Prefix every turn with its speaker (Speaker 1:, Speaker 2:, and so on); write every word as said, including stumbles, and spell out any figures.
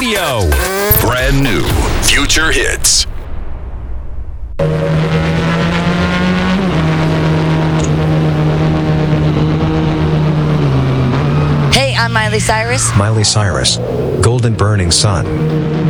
Speaker 1: Radio.
Speaker 2: Brand new Future Hits.
Speaker 3: Hey, I'm Miley Cyrus.
Speaker 4: Miley Cyrus. Golden Burning Sun.